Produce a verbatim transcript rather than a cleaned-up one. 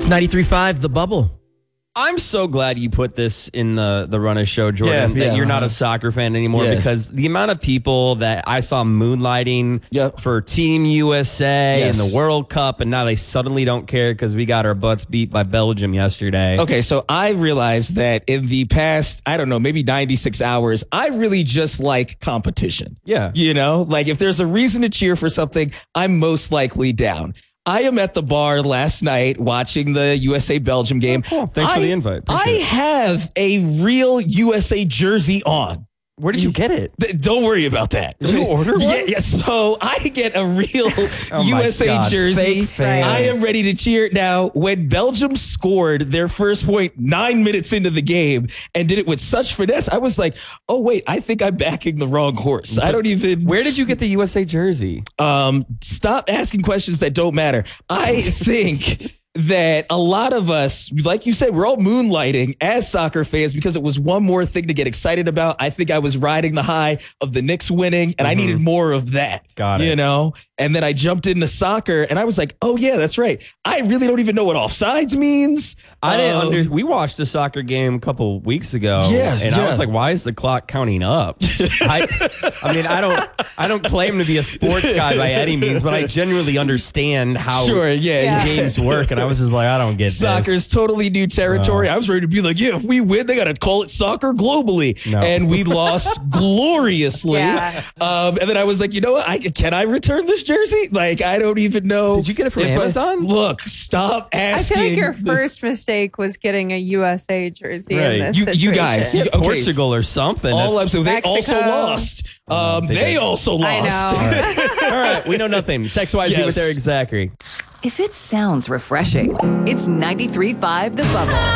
It's ninety-three point five, The Bubble. I'm so glad you put this in the, the Run of Show, Jordan, Yeah, yeah, that you're not uh-huh. a soccer fan anymore, Yeah. because the amount of people that I saw moonlighting Yep. for Team U S A Yes. and the World Cup, and now they suddenly don't care because we got our butts beat by Belgium yesterday. Okay, so I realized that in the past, I don't know, maybe ninety-six hours, I really just like competition. Yeah. You know, like if there's a reason to cheer for something, I'm most likely down. I am at the bar last night watching the U S A Belgium game. Oh, cool. Thanks I, for the invite. Appreciate I it. have a real U S A jersey on. Where did you get it? Th- Don't worry about that. Did you order one? Yeah, yeah, so I get a real Oh U my S A God, jersey. fake fan. I am ready to cheer. Now, when Belgium scored their first point nine minutes into the game and did it with such finesse, I was like, oh, wait, I think I'm backing the wrong horse. I don't even. Where did you get the U S A jersey? Um, stop asking questions that don't matter. I think that a lot of us, like you said, we're all moonlighting as soccer fans because it was one more thing to get excited about. I think I was riding the high of the Knicks winning, and I needed more of that. Got it. You know? And then I jumped into soccer, and I was like, oh, yeah, that's right. I really don't even know what offsides means. I didn't Um, under. We watched a soccer game a couple weeks ago, Yeah, and I yeah. was like, "Why is the clock counting up?" I, I mean, I don't, I don't claim to be a sports guy by any means, but I genuinely understand how Sure, yeah, yeah. games work, and I was just like, I don't get this. Soccer's totally new territory. I was ready to be like, yeah, if we win, they got to call it soccer globally. No. And we lost gloriously. Yeah. Um, and then I was like, you know what? I, can I return this jersey? Like, I don't even know. Did you get it from if I- Amazon? look, stop I asking. feel like your first mistake was getting a U S A jersey Right. in this You- you situation. guys, you- okay. Portugal or something. All I'm That's- saying, they also Mexico. lost. Um, they they did. also lost. I know. All right, we know nothing. Text Y Z Yes. with Eric Zachary. If it sounds refreshing, it's ninety-three point five The Bubble.